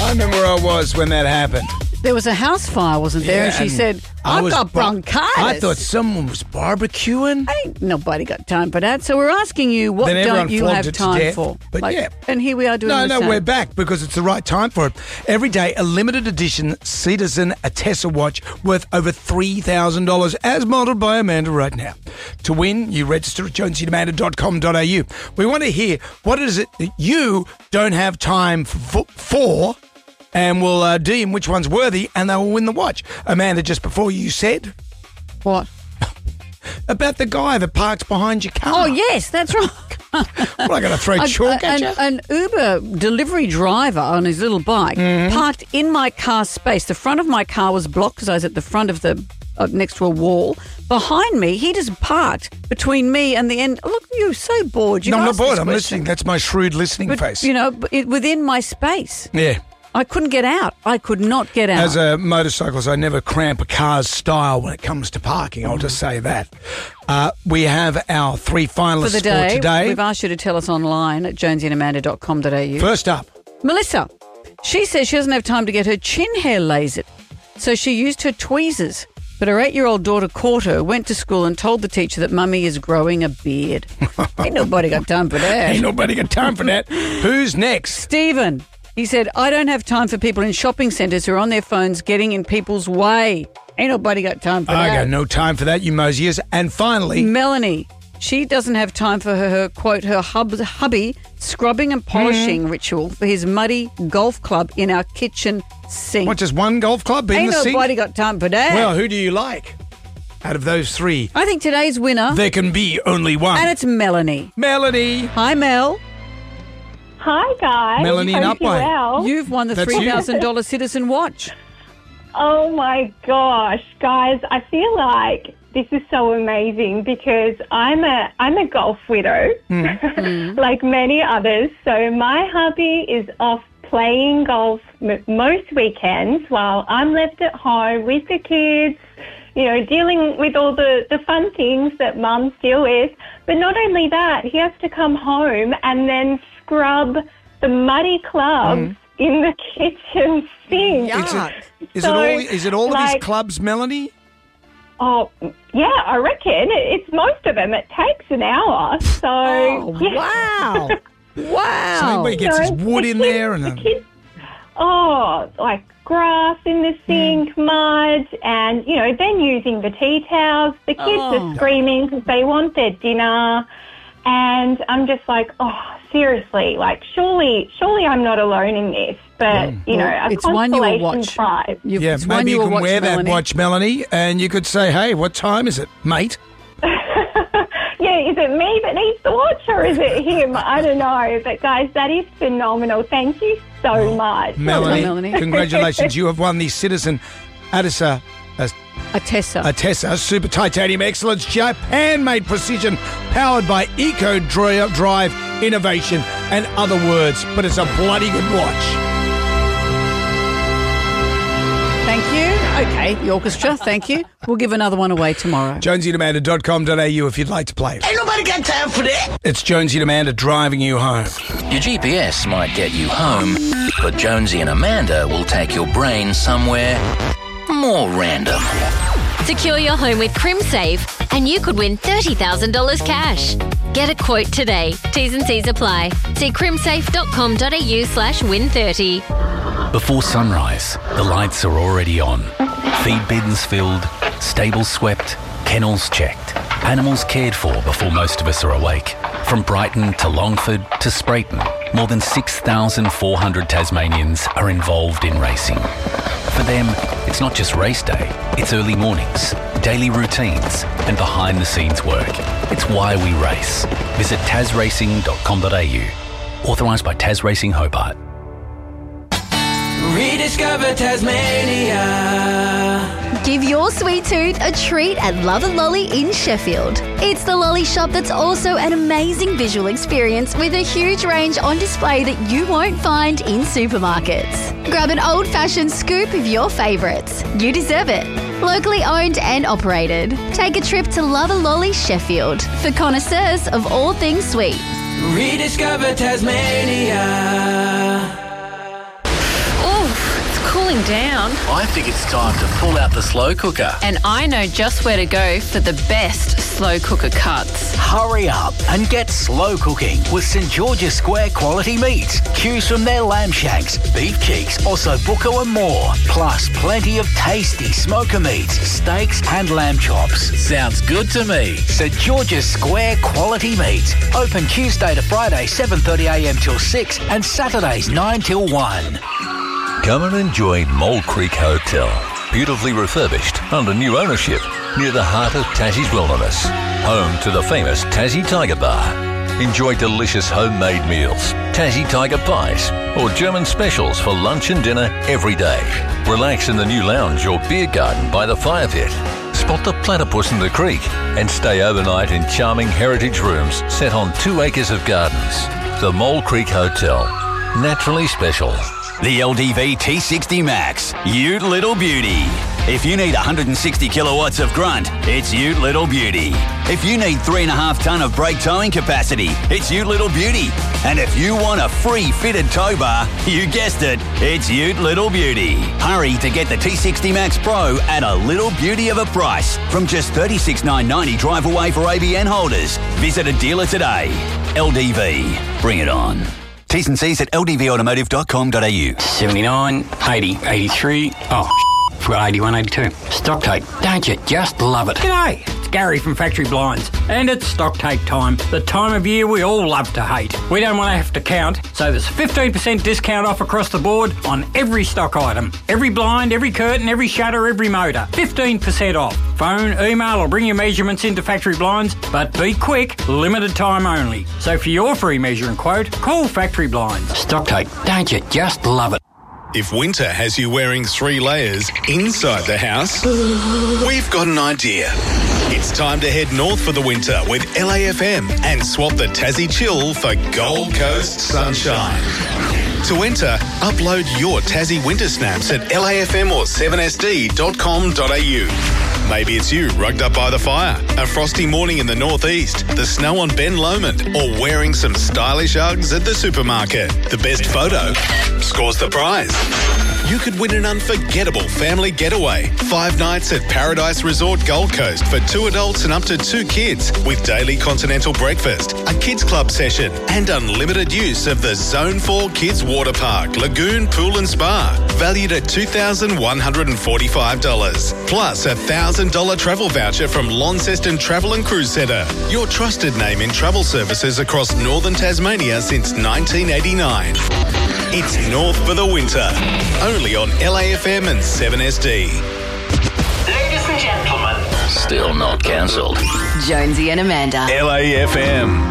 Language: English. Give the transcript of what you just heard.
I remember where I was when that happened. There was a house fire, wasn't there? Yeah, And she and said, I've got bronchitis. I thought someone was barbecuing. Ain't nobody got time for that. So we're asking you, what Then everyone don't you flogged have it to time death. for? But yeah. And here we are doing the No, same. we're back because it's the right time for it. Every day, a limited edition Citizen Atessa watch worth over $3,000, as modelled by Amanda right now. To win, you register at jonesyandamanda.com.au. We want to hear what is it that you don't have time for, and we'll deem which one's worthy, and they will win the watch. Amanda, just before you said What? about the guy that parks behind your car. Oh, yes, that's right. What, I got to throw chalk at you? An Uber delivery driver on his little bike parked in my car space. The front of my car was blocked because I was at the front of the next to a wall. Behind me, he just parked between me and the end. Look, you're so bored. No, I'm not bored. I'm listening. That's my shrewd listening But, face. you know, within my space. Yeah. I couldn't get out. I could not get out. As a motorcyclist, I never cramp a car's style when it comes to parking. I'll just say that. We have our three finalists for the day, for today. we've asked you to tell us online at jonesyandamanda.com.au. First up, Melissa. She says she doesn't have time to get her chin hair lasered, so she used her tweezers. But her 8-year-old daughter caught her, went to school and told the teacher that Mummy is growing a beard. Ain't nobody got time for that. ain't nobody got time for that. Who's next? Stephen. He said, I don't have time for people in shopping centres who are on their phones getting in people's way. Ain't nobody got time for I that. got no time for that, you mosiers. And finally, Melanie. She doesn't have time for her quote, her hubby scrubbing and polishing ritual for his muddy golf club in our kitchen sink. what, just one golf club in Ain't the sink? nobody got time for that. Well, who do you like out of those three? I think today's winner, There can be only one. and it's Melanie. Melanie. Hi, Mel. Hi, guys. Melanie in Hope you're Upway. well. You've won the That's you. $3,000 Citizen watch. Oh, my gosh. Guys, I feel like this is so amazing because I'm a golf widow, like many others. So my hubby is off playing golf most weekends while I'm left at home with the kids, you know, dealing with all the fun things that mums deal with. But not only that, he has to come home and then scrub the muddy clubs in the kitchen sink. Yuck. Is So, it all of his like- clubs, Melanie? Oh, yeah, I reckon. It's most of them. It takes an hour. So, Oh, yeah. wow. So Wow. he gets his So wood the in kids- there and the kids, like grass in the sink, mud, and, you know, then using the tea towels. The kids are screaming because they want their dinner. And I'm just like, oh, seriously, like, surely I'm not alone in this. But, you know, a it's one you will consolation watch. prize. Yeah, It's one maybe you will can watch, wear Melanie. that watch, Melanie, and you could say, hey, what time is it, mate? Yeah, is it me that needs the watch or is it him? I don't know. But, guys, that is phenomenal. Thank you so much. Melanie, congratulations. You have won the Citizen Atessa Atessa. Super Titanium Excellence Japan-made precision powered by Eco Drive Innovation and other words. But it's a bloody good watch. Thank you. Okay, the orchestra, thank you. We'll give another one away tomorrow. JonesyandAmanda.com.au if you'd like to play it. Ain't nobody got time for that. It's Jonesy and Amanda driving you home. Your GPS might get you home, but Jonesy and Amanda will take your brain somewhere more random. Secure your home with CrimSafe and you could win $30,000 cash. Get a quote today. T's and C's apply. See crimsafe.com.au/win30. Before sunrise, the lights are already on. Feed bins filled, stables swept, kennels checked, animals cared for before most of us are awake. From Brighton to Longford to Sprayton, more than 6,400 Tasmanians are involved in racing. For them, it's not just race day, it's early mornings, daily routines and behind-the-scenes work. It's why we race. Visit tasracing.com.au. Authorised by Tas Racing Hobart. Rediscover Tasmania. Give your sweet tooth a treat at Love a Lolly in Sheffield. It's the lolly shop that's also an amazing visual experience with a huge range on display that you won't find in supermarkets. Grab an old-fashioned scoop of your favourites. You deserve it. Locally owned and operated. Take a trip to Love a Lolly Sheffield for connoisseurs of all things sweet. Rediscover Tasmania. Oh, cooling down. I think it's time to pull out the slow cooker. And I know just where to go for the best slow cooker cuts. Hurry up and get slow cooking with St George's Square quality meats. Choose from their lamb shanks, beef cheeks, ossobuco and more. Plus plenty of tasty smoker meats, steaks and lamb chops. Sounds good to me. St George's Square quality meats. Open Tuesday to Friday 7:30am till 6 and Saturdays 9 till 1. Come and enjoy Mole Creek Hotel. Beautifully refurbished under new ownership near the heart of Tassie's wilderness. Home to the famous Tassie Tiger Bar. Enjoy delicious homemade meals, Tassie Tiger pies, or German specials for lunch and dinner every day. Relax in the new lounge or beer garden by the fire pit. Spot the platypus in the creek and stay overnight in charming heritage rooms set on 2 acres of gardens. The Mole Creek Hotel. Naturally special. The LDV T60 Max, Ute Little Beauty. If you need 160 kilowatts of grunt, it's Ute Little Beauty. If you need 3.5 tonne of brake towing capacity, it's Ute Little Beauty. And if you want a free fitted tow bar, you guessed it, it's Ute Little Beauty. Hurry to get the T60 Max Pro at a little beauty of a price from just $36,990 drive away for ABN holders. Visit a dealer today. LDV, bring it on. T's and C's at ldvautomotive.com.au. 79, 80, 83. Oh, forgot 81, 82. Stock take. Don't you just love it? G'day, it's Gary from Factory Blinds. And it's stock take time. The time of year we all love to hate. We don't want to have to count, so there's 15% discount off across the board on every stock item. Every blind, every curtain, every shutter, every motor. 15% off. Phone, email or bring your measurements into Factory Blinds, but be quick, limited time only. So for your free measuring quote, call Factory Blinds. Stock take. Don't you just love it? If winter has you wearing 3 layers inside the house, we've got an idea. It's time to head north for the winter with LAFM and swap the Tassie Chill for Gold Coast Sunshine. To enter, upload your Tassie winter snaps at LAFM or 7sd.com.au. Maybe it's you rugged up by the fire, a frosty morning in the northeast, the snow on Ben Lomond, or wearing some stylish Uggs at the supermarket. The best photo scores the prize. You could win an unforgettable family getaway. 5 nights at Paradise Resort Gold Coast for 2 adults and up to 2 kids with daily continental breakfast, a kids club session and unlimited use of the Zone 4 Kids Water Park, Lagoon, Pool and Spa, valued at $2,145. Plus a $1,000 travel voucher from Launceston Travel and Cruise Centre, your trusted name in travel services across northern Tasmania since 1989. It's north for the winter, only on LAFM and 7SD. Ladies and gentlemen. Still not cancelled. Jonesy and Amanda. LAFM.